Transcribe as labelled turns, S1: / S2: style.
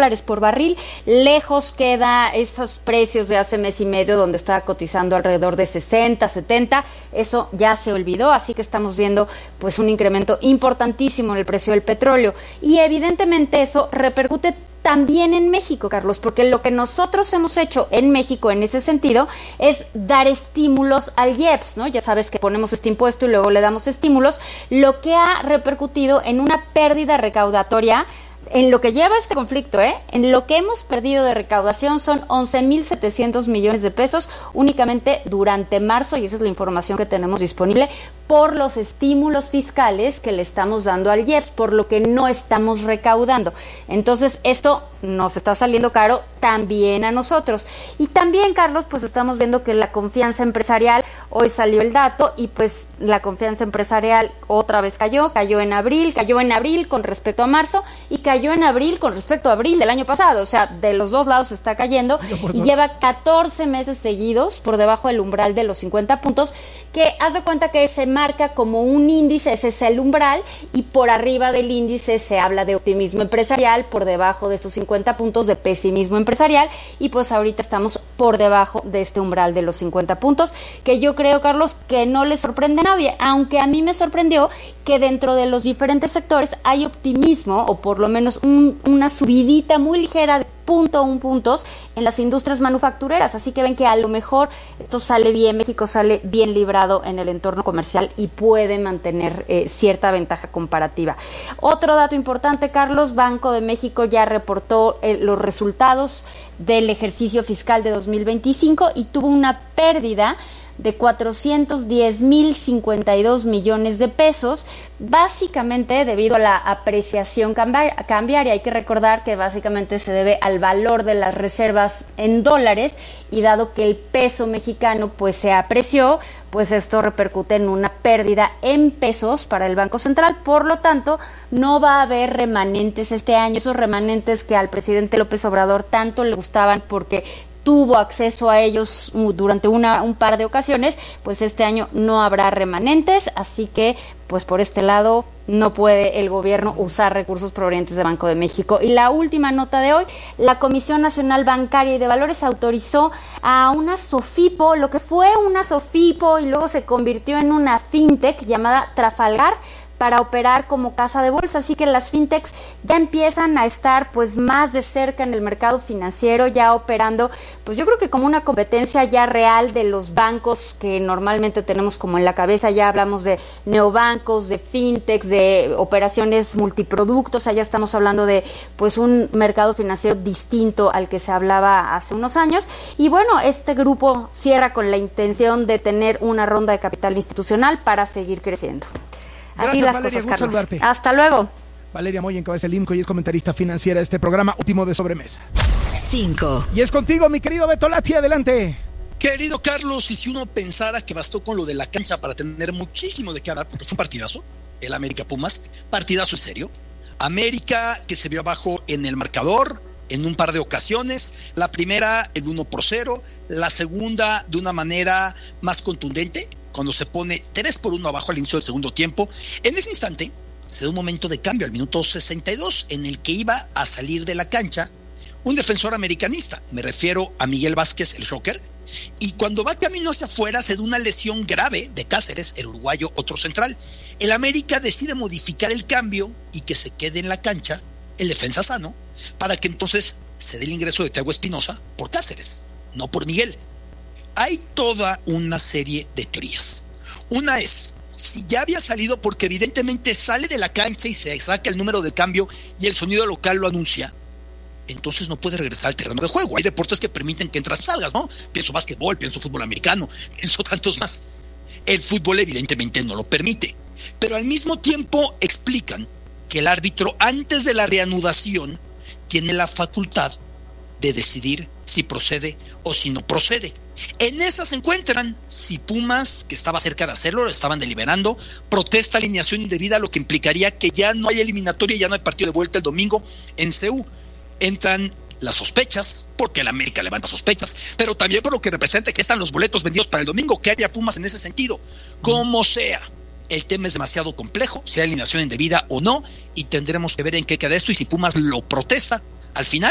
S1: $100 por barril. Lejos queda esos precios de hace mes y medio donde estaba cotizando alrededor de 60, 70. Eso ya se olvidó, así que estamos viendo pues un incremento importantísimo en el precio del petróleo. Y evidentemente eso repercute también en México, Carlos, porque lo que nosotros hemos hecho en México en ese sentido es dar estímulos al IEPS, ¿no? Ya sabes que ponemos este impuesto y luego le damos estímulos, lo que ha repercutido en una pérdida recaudatoria. En lo que lleva este conflicto, en lo que hemos perdido de recaudación son 11,700 millones de pesos únicamente durante marzo, y esa es la información que tenemos disponible, por los estímulos fiscales que le estamos dando al IEPS, por lo que no estamos recaudando. Entonces, esto nos está saliendo caro también a nosotros. Y también, Carlos, pues estamos viendo que la confianza empresarial, hoy salió el dato, y pues la confianza empresarial otra vez cayó en abril con respecto a marzo, y cayó en abril con respecto a abril del año pasado. O sea, de los dos lados está cayendo, y lleva 14 meses seguidos por debajo del umbral de los 50 puntos, que haz de cuenta que se marca como un índice, ese es el umbral, y por arriba del índice se habla de optimismo empresarial, por debajo de esos 50 puntos de pesimismo empresarial, y pues ahorita estamos por debajo de este umbral de los 50 puntos, que yo creo, Carlos, que no le sorprende a nadie, aunque a mí me sorprendió que dentro de los diferentes sectores hay optimismo, o por lo menos una subidita muy ligera de 0.1 puntos en las industrias manufactureras, así que ven que a lo mejor esto sale bien, México sale bien librado en el entorno comercial y puede mantener cierta ventaja comparativa. Otro dato importante, Carlos, Banco de México ya reportó los resultados del ejercicio fiscal de 2025 y tuvo una pérdida de 410,052 millones de pesos, básicamente debido a la apreciación cambiaria. Hay que recordar que básicamente se debe al valor de las reservas en dólares, y dado que el peso mexicano pues se apreció, pues esto repercute en una pérdida en pesos para el Banco Central. Por lo tanto, no va a haber remanentes este año, esos remanentes que al presidente López Obrador tanto le gustaban porque tuvo acceso a ellos durante un par de ocasiones, pues este año no habrá remanentes, así que pues por este lado no puede el gobierno usar recursos provenientes de Banco de México. Y la última nota de hoy, la Comisión Nacional Bancaria y de Valores autorizó a una SOFIPO, lo que fue una SOFIPO y luego se convirtió en una fintech llamada Trafalgar, para operar como casa de bolsa, así que las fintechs ya empiezan a estar pues más de cerca en el mercado financiero, ya operando, pues yo creo que como una competencia ya real de los bancos que normalmente tenemos como en la cabeza. Ya hablamos de neobancos, de fintechs, de operaciones multiproductos, allá estamos hablando de pues un mercado financiero distinto al que se hablaba hace unos años. Y bueno, este grupo cierra con la intención de tener una ronda de capital institucional para seguir creciendo. Así
S2: Gracias,
S1: las
S2: Valeria,
S1: cosas, Carlos.
S2: saludarte.
S1: Hasta luego.
S2: Valeria Moya encabeza el IMCO y es comentarista financiera de este programa último de Sobremesa.
S3: 5.
S2: Y es contigo, mi querido Beto Lati, adelante.
S4: Querido Carlos, y si uno pensara que bastó con lo de la cancha para tener muchísimo de qué hablar, porque fue un partidazo, el América Pumas, partidazo en serio. América que se vio abajo en el marcador en un par de ocasiones, la primera el 1-0, la segunda de una manera más contundente, cuando se pone 3-1 abajo al inicio del segundo tiempo. En ese instante se da un momento de cambio al minuto 62 en el que iba a salir de la cancha un defensor americanista, me refiero a Miguel Vázquez, el Shocker, y cuando va camino hacia afuera se da una lesión grave de Cáceres, el uruguayo, otro central. El América decide modificar el cambio y que se quede en la cancha el defensa sano, para que entonces se dé el ingreso de Thiago Espinosa por Cáceres, no por Miguel. Hay toda una serie de teorías. Una es, si ya había salido porque evidentemente sale de la cancha y se saca el número de cambio y el sonido local lo anuncia, entonces no puede regresar al terreno de juego. Hay deportes que permiten que entras y salgas, ¿no? Pienso básquetbol, pienso fútbol americano, pienso tantos más. El fútbol evidentemente no lo permite, pero al mismo tiempo explican que el árbitro antes de la reanudación tiene la facultad de decidir si procede o si no procede. En esas se encuentran si Pumas, que estaba cerca de hacerlo, lo estaban deliberando, protesta alineación indebida, lo que implicaría que ya no hay eliminatoria, ya no hay partido de vuelta el domingo en CU. Entran las sospechas, porque el América levanta sospechas, pero también por lo que representa que están los boletos vendidos para el domingo. ¿Qué haría Pumas en ese sentido? Como sea, el tema es demasiado complejo, sea alineación indebida o no, y tendremos que ver en qué queda esto y si Pumas lo protesta. Al final